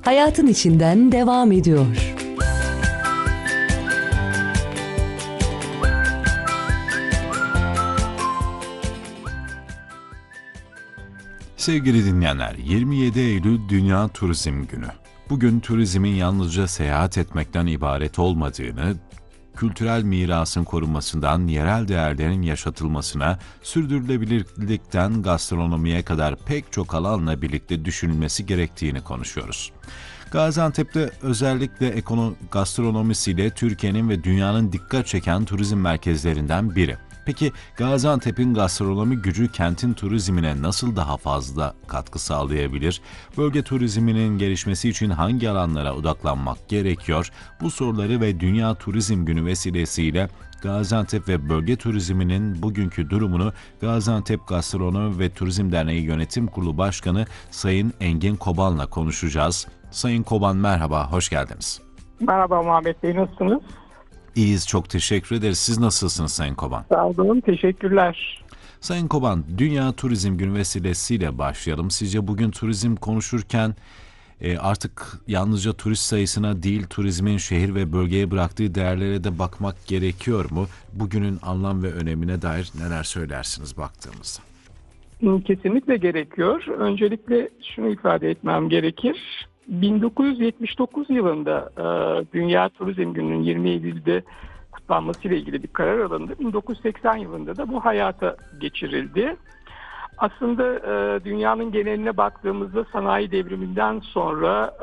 hayatın içinden devam ediyor. Sevgili dinleyenler, 27 Eylül Dünya Turizm Günü. Bugün turizmin yalnızca seyahat etmekten ibaret olmadığını, kültürel mirasın korunmasından yerel değerlerin yaşatılmasına, sürdürülebilirlikten gastronomiye kadar pek çok alanla birlikte düşünülmesi gerektiğini konuşuyoruz. Gaziantep'te özellikle gastronomisiyle Türkiye'nin ve dünyanın dikkat çeken turizm merkezlerinden biri. Peki Gaziantep'in gastronomi gücü kentin turizmine nasıl daha fazla katkı sağlayabilir? Bölge turizminin gelişmesi için hangi alanlara odaklanmak gerekiyor? Bu soruları ve Dünya Turizm Günü vesilesiyle Gaziantep ve bölge turizminin bugünkü durumunu Gaziantep Gastronomi ve Turizm Derneği Yönetim Kurulu Başkanı Sayın Engin Koban'la konuşacağız. Sayın Koban merhaba, hoş geldiniz. Merhaba Muhammed Bey, nasılsınız? İyiyiz, çok teşekkür ederiz. Siz nasılsınız Sayın Koban? Sağ olun, teşekkürler. Sayın Koban, Dünya Turizm Günü vesilesiyle başlayalım. Sizce bugün turizm konuşurken artık yalnızca turist sayısına değil, turizmin şehir ve bölgeye bıraktığı değerlere de bakmak gerekiyor mu? Bugünün anlam ve önemine dair neler söylersiniz baktığımızda? Kesinlikle gerekiyor. Öncelikle şunu ifade etmem gerekir. 1979 yılında Dünya Turizm Günü'nün 20 Eylül'de kutlanmasıyla ilgili bir karar alındı. 1980 yılında da bu hayata geçirildi. Aslında dünyanın geneline baktığımızda sanayi devriminden sonra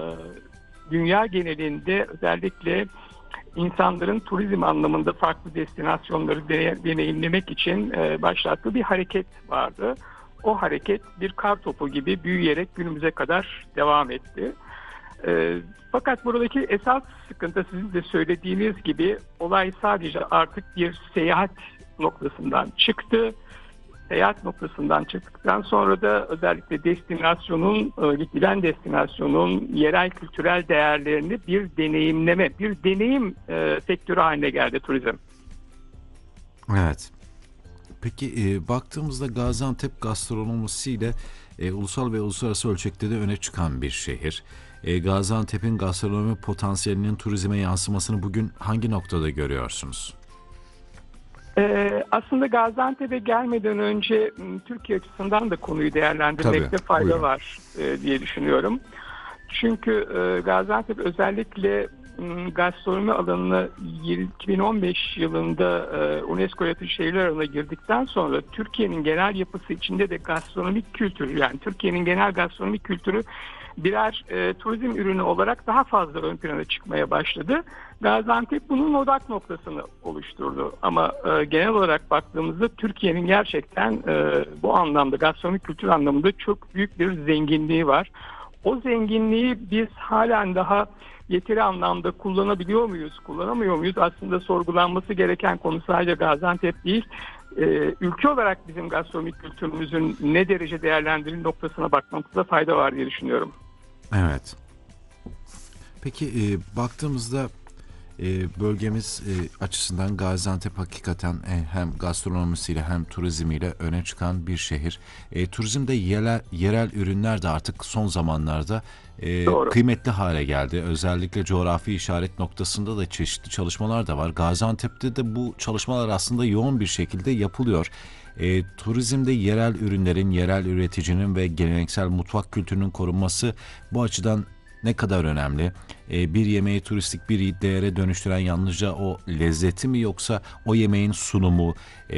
dünya genelinde özellikle insanların turizm anlamında farklı destinasyonları deneyimlemek için başlattığı bir hareket vardı. O hareket bir kar topu gibi büyüyerek günümüze kadar devam etti. Fakat buradaki esas sıkıntı sizin de söylediğiniz gibi olay sadece artık bir seyahat noktasından çıktı. Seyahat noktasından çıktıktan sonra da özellikle gidilen destinasyonun yerel kültürel değerlerini bir deneyimleme, bir deneyim sektörü haline geldi turizm. Evet. Peki baktığımızda Gaziantep gastronomisiyle ulusal ve uluslararası ölçekte de öne çıkan bir şehir. Gaziantep'in gastronomi potansiyelinin turizme yansımasını bugün hangi noktada görüyorsunuz? Aslında Gaziantep'e gelmeden önce Türkiye açısından da konuyu değerlendirmekte fayda var diye düşünüyorum. Çünkü Gaziantep özellikle gastronomi alanına 2015 yılında UNESCO yaratıcı şehirler arasına girdikten sonra Türkiye'nin genel yapısı içinde de gastronomik kültürü, yani Türkiye'nin genel gastronomik kültürü birer turizm ürünü olarak daha fazla ön plana çıkmaya başladı. Gaziantep bunun odak noktasını oluşturdu. Ama genel olarak baktığımızda Türkiye'nin gerçekten bu anlamda, gastronomik kültür anlamında çok büyük bir zenginliği var. O zenginliği biz halen daha yeteri anlamda kullanabiliyor muyuz, kullanamıyor muyuz? Aslında sorgulanması gereken konu sadece Gaziantep değil. Ülke olarak bizim gastronomik kültürümüzün ne derece değerlendirildiği noktasına bakmamızda fayda var diye düşünüyorum. Evet. Peki baktığımızda bölgemiz açısından Gaziantep hakikaten hem gastronomisiyle hem turizmiyle öne çıkan bir şehir. Turizmde yerel ürünler de artık son zamanlarda kıymetli hale geldi. Özellikle coğrafi işaret noktasında da çeşitli çalışmalar da var. Gaziantep'te de bu çalışmalar aslında yoğun bir şekilde yapılıyor. Turizmde yerel ürünlerin, yerel üreticinin ve geleneksel mutfak kültürünün korunması bu açıdan ne kadar önemli? Bir yemeği turistik bir değere dönüştüren yalnızca o lezzeti mi, yoksa o yemeğin sunumu,